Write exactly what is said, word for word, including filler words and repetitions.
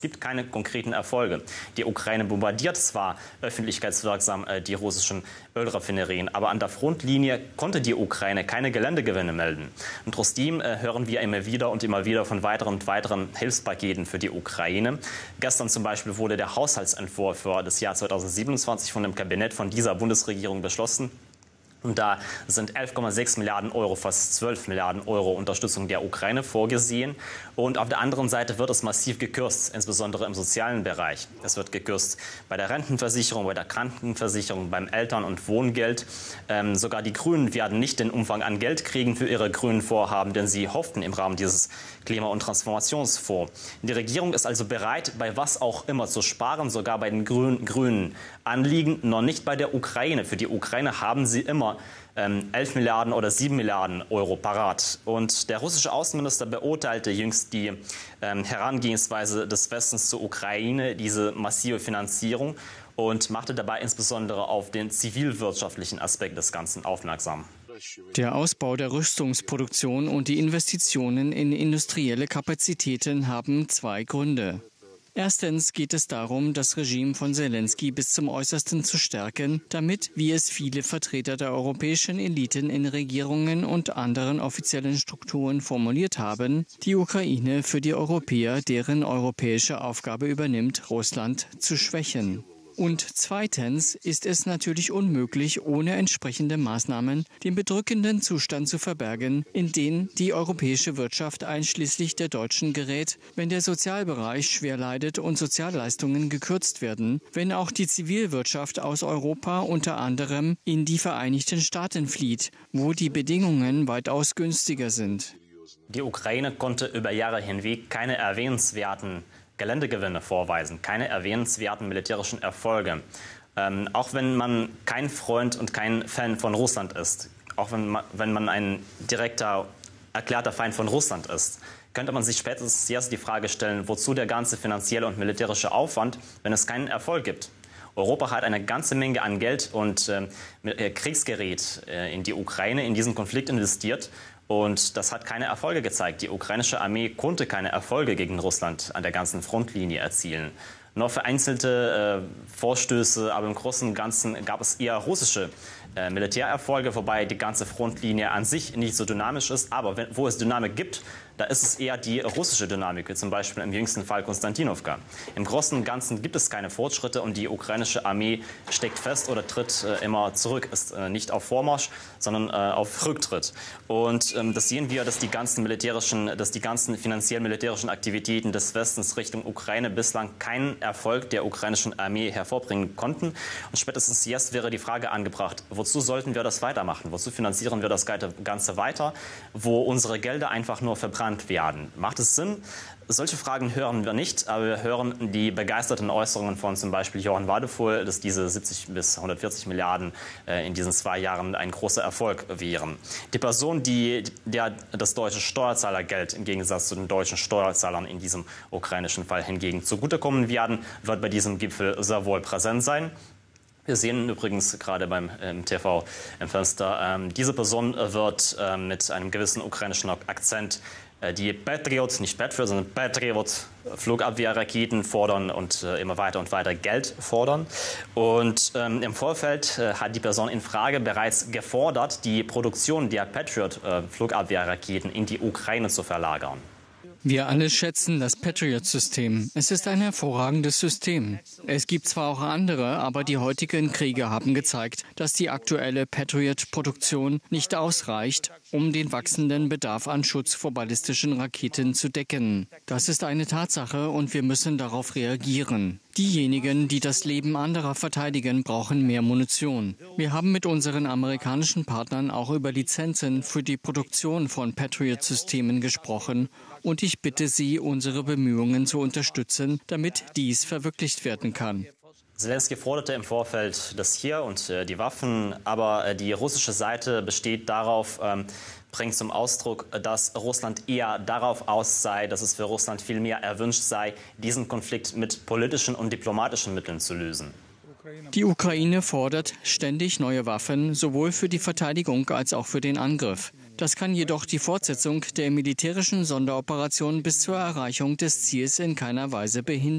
Es gibt keine konkreten Erfolge. Die Ukraine bombardiert zwar öffentlichkeitswirksam äh, die russischen Ölraffinerien, aber an der Frontlinie konnte die Ukraine keine Geländegewinne melden. Und trotzdem äh, hören wir immer wieder und immer wieder von weiteren und weiteren Hilfspaketen für die Ukraine. Gestern zum Beispiel wurde der Haushaltsentwurf für das Jahr zweitausendsiebenundzwanzig von dem Kabinett von dieser Bundesregierung beschlossen. Und da sind elf Komma sechs Milliarden Euro, fast zwölf Milliarden Euro Unterstützung der Ukraine vorgesehen. Und auf der anderen Seite wird es massiv gekürzt, insbesondere im sozialen Bereich. Es wird gekürzt bei der Rentenversicherung, bei der Krankenversicherung, beim Eltern- und Wohngeld. Ähm, sogar die Grünen werden nicht den Umfang an Geld kriegen für ihre grünen Vorhaben, denn sie hofften im Rahmen dieses Klima- und Transformationsfonds. Die Regierung ist also bereit, bei was auch immer zu sparen, sogar bei den grünen, grünen Anliegen, noch nicht bei der Ukraine. Für die Ukraine haben sie immer ähm, elf Milliarden oder sieben Milliarden Euro parat. Und der russische Außenminister beurteilte jüngst die ähm, Herangehensweise des Westens zur Ukraine, diese massive Finanzierung, und machte dabei insbesondere auf den zivilwirtschaftlichen Aspekt des Ganzen aufmerksam. Der Ausbau der Rüstungsproduktion und die Investitionen in industrielle Kapazitäten haben zwei Gründe. Erstens geht es darum, das Regime von Selenskyj bis zum Äußersten zu stärken, damit, wie es viele Vertreter der europäischen Eliten in Regierungen und anderen offiziellen Strukturen formuliert haben, die Ukraine für die Europäer, deren europäische Aufgabe übernimmt, Russland zu schwächen. Und zweitens ist es natürlich unmöglich, ohne entsprechende Maßnahmen den bedrückenden Zustand zu verbergen, in den die europäische Wirtschaft einschließlich der deutschen gerät, wenn der Sozialbereich schwer leidet und Sozialleistungen gekürzt werden, wenn auch die Zivilwirtschaft aus Europa unter anderem in die Vereinigten Staaten flieht, wo die Bedingungen weitaus günstiger sind. Die Ukraine konnte über Jahre hinweg keine erwähnenswerten Geländegewinne vorweisen, keine erwähnenswerten militärischen Erfolge. Ähm, auch wenn man kein Freund und kein Fan von Russland ist, auch wenn man, wenn man ein direkter, erklärter Feind von Russland ist, könnte man sich spätestens jetzt die Frage stellen, wozu der ganze finanzielle und militärische Aufwand, wenn es keinen Erfolg gibt. Europa hat eine ganze Menge an Geld und äh, Kriegsgerät äh, in die Ukraine, in diesen Konflikt investiert. Und das hat keine Erfolge gezeigt. Die ukrainische Armee konnte keine Erfolge gegen Russland an der ganzen Frontlinie erzielen. Nur vereinzelte äh, Vorstöße, aber im Großen und Ganzen gab es eher russische äh, Militärerfolge, wobei die ganze Frontlinie an sich nicht so dynamisch ist. Aber wenn, wo es Dynamik gibt, da ist es eher die russische Dynamik, wie zum Beispiel im jüngsten Fall Konstantinowka. Im Großen und Ganzen gibt es keine Fortschritte und die ukrainische Armee steckt fest oder tritt äh, immer zurück, ist äh, nicht auf Vormarsch, sondern äh, auf Rücktritt. Und ähm, das sehen wir, dass die ganzen militärischen, dass die ganzen finanziell-militärischen Aktivitäten des Westens Richtung Ukraine bislang keinen Erfolg der ukrainischen Armee hervorbringen konnten. Und spätestens jetzt wäre die Frage angebracht, wozu sollten wir das weitermachen? Wozu finanzieren wir das Ganze weiter, wo unsere Gelder einfach nur verbrannt werden? Macht es Sinn? Solche Fragen hören wir nicht, aber wir hören die begeisterten Äußerungen von zum Beispiel Johann Wadephul, dass diese siebzig bis hundertvierzig Milliarden äh, in diesen zwei Jahren ein großer Erfolg wären. Die Person, die der das deutsche Steuerzahlergeld im Gegensatz zu den deutschen Steuerzahlern in diesem ukrainischen Fall hingegen zugutekommen werden, wird bei diesem Gipfel sehr wohl präsent sein. Wir sehen übrigens gerade beim ähm, T V im Fenster, ähm, diese Person wird ähm, mit einem gewissen ukrainischen Akzent äh, die Patriot, nicht Patriot, sondern Patriot Flugabwehrraketen fordern und äh, immer weiter und weiter Geld fordern. Und ähm, im Vorfeld äh, hat die Person in Frage bereits gefordert, die Produktion der Patriot äh, Flugabwehrraketen in die Ukraine zu verlagern. Wir alle schätzen das Patriot-System. Es ist ein hervorragendes System. Es gibt zwar auch andere, aber die heutigen Kriege haben gezeigt, dass die aktuelle Patriot-Produktion nicht ausreicht, um den wachsenden Bedarf an Schutz vor ballistischen Raketen zu decken. Das ist eine Tatsache und wir müssen darauf reagieren. Diejenigen, die das Leben anderer verteidigen, brauchen mehr Munition. Wir haben mit unseren amerikanischen Partnern auch über Lizenzen für die Produktion von Patriot-Systemen gesprochen und ich bitte Sie, unsere Bemühungen zu unterstützen, damit dies verwirklicht werden kann. Selenskyj forderte im Vorfeld das hier und äh, die Waffen, aber äh, die russische Seite besteht darauf, ähm, bringt zum Ausdruck, dass Russland eher darauf aus sei, dass es für Russland viel mehr erwünscht sei, diesen Konflikt mit politischen und diplomatischen Mitteln zu lösen. Die Ukraine fordert ständig neue Waffen, sowohl für die Verteidigung als auch für den Angriff. Das kann jedoch die Fortsetzung der militärischen Sonderoperation bis zur Erreichung des Ziels in keiner Weise behindern.